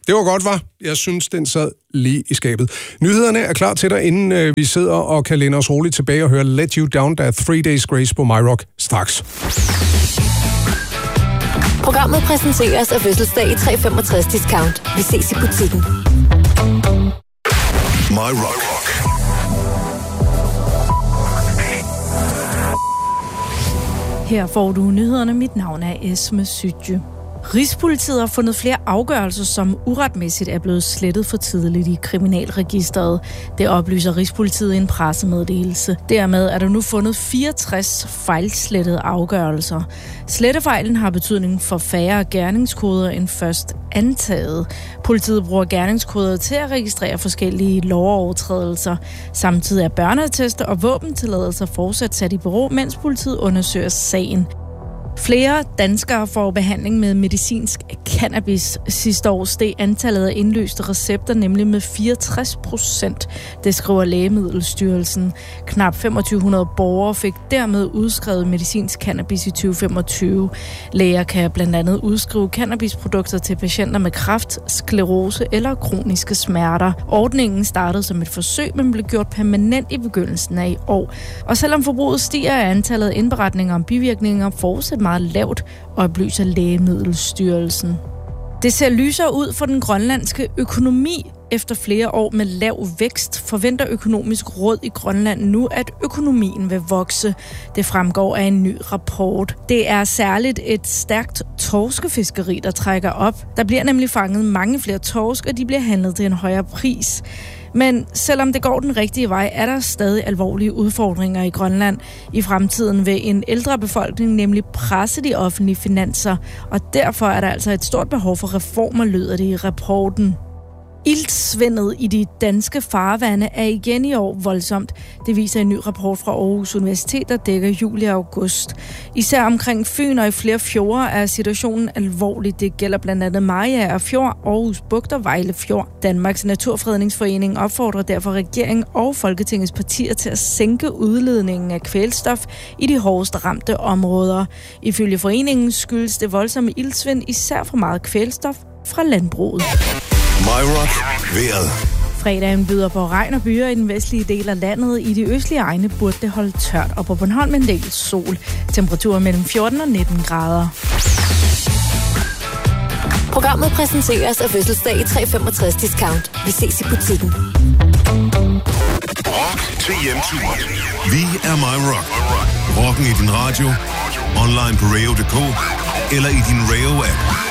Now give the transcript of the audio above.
Det var godt, var. Jeg synes, den sad lige i skabet. Nyhederne er klar til dig, inden vi sidder og kan læne os roligt tilbage og høre Let You Down, der er 3 Days Grace på MyRock straks. Programmet præsenteres af Fødselsdag i 365 Discount. Vi ses i butikken. MyRock. Her får du nyhederne. Mit navn er Esme Sytje. Rigspolitiet har fundet flere afgørelser, som uretmæssigt er blevet slettet for tidligt i kriminalregisteret. Det oplyser Rigspolitiet i en pressemeddelelse. Dermed er der nu fundet 64 fejlslettede afgørelser. Slettefejlen har betydning for færre gerningskoder end først antaget. Politiet bruger gerningskoder til at registrere forskellige lovovertrædelser. Samtidig er børneattester og våbentilladelser fortsat sat i bero, mens politiet undersøger sagen. Flere danskere får behandling med medicinsk cannabis. Sidste år steg antallet af indløste recepter nemlig med 64%. Det skriver Lægemiddelstyrelsen. Knap 2500 borgere fik dermed udskrevet medicinsk cannabis i 2025. Læger kan blandt andet udskrive cannabisprodukter til patienter med kræft, sklerose eller kroniske smerter. Ordningen startede som et forsøg, men blev gjort permanent i begyndelsen af i år. Og selvom forbruget stiger, er antallet af indberetninger om bivirkninger fortsat meget lavt, oplyser Lægemiddelstyrelsen. Det ser lysere ud for den grønlandske økonomi. Efter flere år med lav vækst forventer Økonomisk Råd i Grønland nu, at økonomien vil vokse. Det fremgår af en ny rapport. Det er særligt et stærkt torskefiskeri, der trækker op. Der bliver nemlig fanget mange flere torsk, og de bliver handlet til en højere pris. Men selvom det går den rigtige vej, er der stadig alvorlige udfordringer i Grønland. I fremtiden vil en ældre befolkning nemlig presse de offentlige finanser, og derfor er der altså et stort behov for reformer, lyder det i rapporten. Iltsvindet i de danske farvande er igen i år voldsomt. Det viser en ny rapport fra Aarhus Universitet, der dækker juli og august. Især omkring Fyn og i flere fjorde er situationen alvorlig. Det gælder blandt andet Mariager Fjord, Aarhus Bugt og Vejle Fjord. Danmarks Naturfredningsforening opfordrer derfor regeringen og Folketingets partier til at sænke udledningen af kvælstof i de hårdest ramte områder. Ifølge foreningen skyldes det voldsomme iltsvind især for meget kvælstof fra landbruget. MyRock vejret. Fredagen byder på regn og byer i den vestlige del af landet. I de østlige egne burde det holde tørt, og på Bornholm en del sol. Temperaturer mellem 14 og 19 grader. Programmet præsenteres af Fødselsdag i 365 Discount. Vi ses i butikken. Rock til hjemturen. Vi er MyRock. Rocken i din radio, online på radio.dk eller i din radio-app.